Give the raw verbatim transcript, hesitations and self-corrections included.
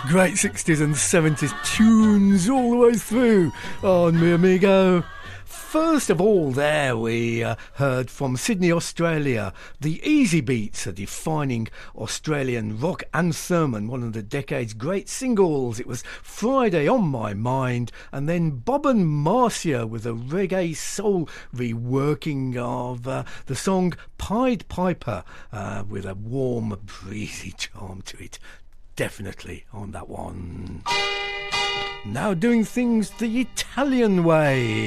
Great sixties and seventies tunes all the way through on Mi Amigo. First of all there we uh, heard from Sydney, Australia, the Easy Beats, a defining Australian rock anthem and one of the decade's great singles. It was Friday on My Mind, and then Bob and Marcia with a reggae soul reworking of uh, the song Pied Piper uh, with a warm, breezy charm to it. Definitely on that one. Now doing things the Italian way.